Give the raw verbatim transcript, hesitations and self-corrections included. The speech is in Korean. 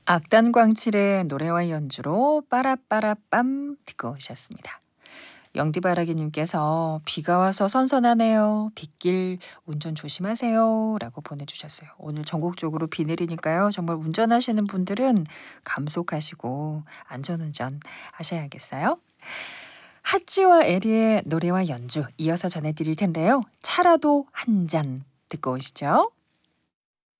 악단광칠의 노래와 연주로 빠라빠라빰 듣고 오셨습니다. 영디바라기님께서 비가 와서 선선하네요. 빗길 운전 조심하세요. 라고 보내주셨어요. 오늘 전국적으로 비 내리니까요. 정말 운전하시는 분들은 감속하시고 안전운전 하셔야겠어요. 핫지와 에리의 노래와 연주 이어서 전해드릴 텐데요. 차라도 한 잔 듣고 오시죠.